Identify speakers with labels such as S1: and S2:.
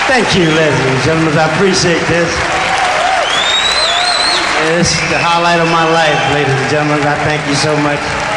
S1: Thank you, ladies and gentlemen. I appreciate this. It's the highlight of my life, ladies and gentlemen. I thank you so much.